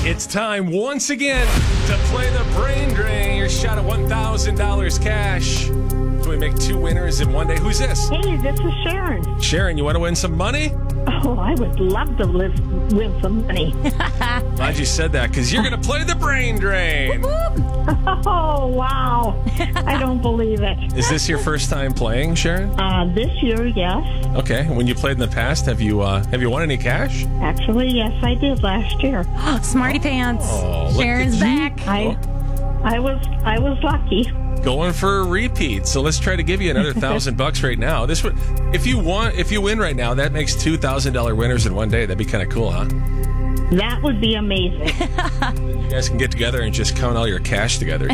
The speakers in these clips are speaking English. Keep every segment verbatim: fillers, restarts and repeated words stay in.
It's time once again to play the brain drain. Your shot at one thousand dollars cash. Can we make two winners in one day? Who's this? Hey, this is Sharon. Sharon, you want to win some money? Oh, I would love to live, win some money. Glad you said that, because you're going to play the brain drain. Oh, wow. I don't believe it. Is this your first time playing, Sharon? Uh, this year, yes. Okay. When you played in the past, have you uh, have you won any cash? Actually, yes, I did last year. Smarty pants. Oh, look Sharon's at you. back. I, I was, I was lucky. Going for a repeat. So let's try to give you another thousand bucks right now. This would, if you want, if you win right now, that makes two thousand dollar winners in one day. That'd be kind of cool, huh? That would be amazing. You guys can get together and just count all your cash together.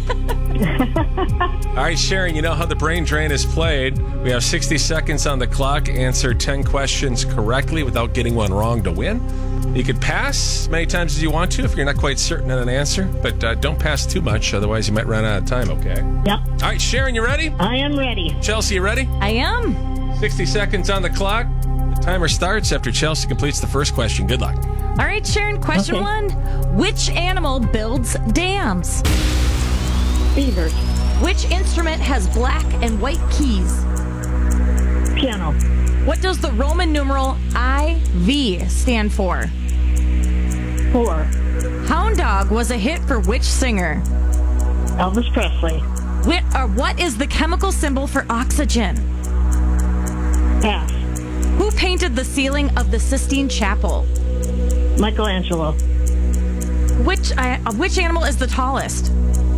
All right, Sharon, you know how the brain drain is played. We have sixty seconds on the clock. Answer ten questions correctly without getting one wrong to win. You could pass as many times as you want to if you're not quite certain on an answer, but uh, don't pass too much, otherwise you might run out of time, okay? Yep. All right, Sharon, you ready? I am ready. Chelsea, you ready? I am. sixty seconds on the clock. The timer starts after Chelsea completes the first question. Good luck. All right, Sharon, question Okay. one. Which animal builds dams? Beavers. Which instrument has black and white keys? Piano. What does the Roman numeral I V stand for? Four. Hound Dog was a hit for which singer? Elvis Presley. What, or what is the chemical symbol for oxygen? Pass. Who painted the ceiling of the Sistine Chapel? Michelangelo. Which uh, which animal is the tallest?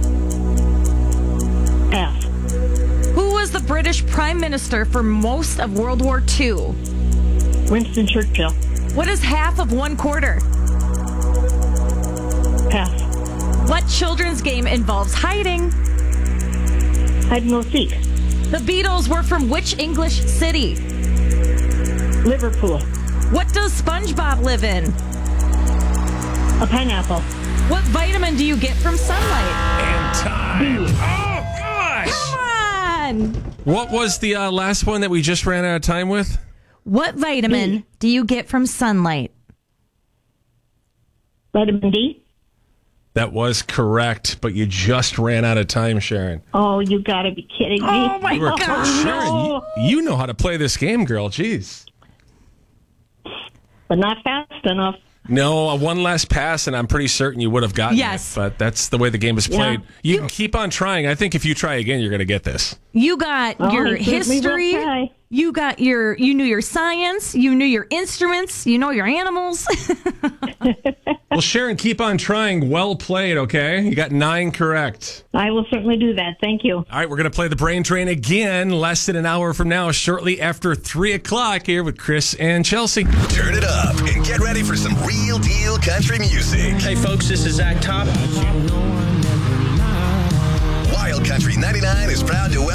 Pass. Who was the British Prime Minister for most of World War Two? Winston Churchill. What is half of one quarter? Pass. What children's game involves hiding? Hide and go seek. The Beatles were from which English city? Liverpool. What does SpongeBob live in? A pineapple. What vitamin do you get from sunlight? And time. Oh, gosh. Come on! What was the uh, last one that we just ran out of time with? What vitamin D. do you get from sunlight? Vitamin D. That was correct, but you just ran out of time, Sharon. Oh, you gotta be kidding me. Oh, my You were God. close, Sharon. no. You, you know how to play this game, girl. Jeez. But not fast enough. No, uh, one last pass, and I'm pretty certain you would have gotten Yes. it. But that's the way the game is played. Yeah. You can keep on trying. I think if you try again, you're going to get this. You got Oh, your I certainly will history. try. You got your, you knew your science. You knew your instruments. You know your animals. Well, Sharon, keep on trying. Well played, okay? You got nine correct. I will certainly do that. Thank you. All right, we're going to play the brain drain again less than an hour from now, shortly after three o'clock here with Chris and Chelsea. Turn it up and get ready for some real deal country music. Hey folks, this is Zach Top. Wild Country ninety-nine is proud to